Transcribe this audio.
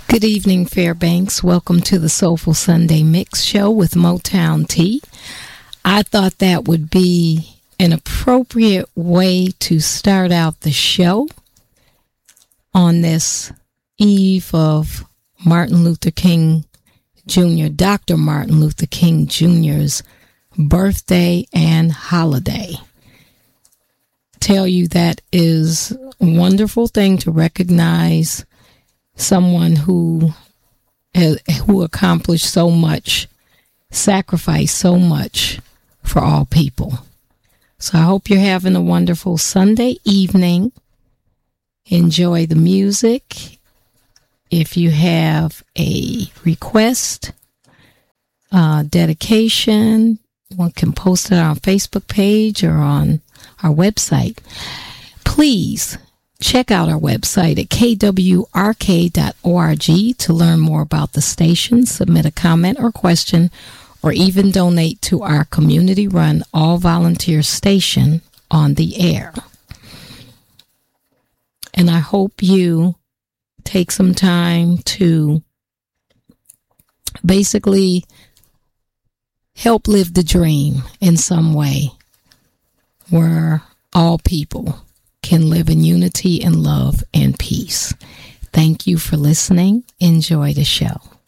Good evening, Fairbanks. Welcome to the Soulful Sunday Mix Show with Motown Tea. I thought that would be an appropriate way to start out the show on this eve of Martin Luther King Jr., Dr. Martin Luther King Jr.'s birthday and holiday. Tell you that is a wonderful thing to recognize someone who accomplished so much, sacrificed so much for all people. So I hope you're having a wonderful Sunday evening. Enjoy the music. If you have a request, dedication, one can post it on our Facebook page or on our website. Please check out our website at kwrk.org to learn more about the station, submit a comment or question, or even donate to our community-run all-volunteer station on the air. And I hope you take some time to basically help live the dream in some way where all people can live in unity and love and peace. Thank you for listening. Enjoy the show.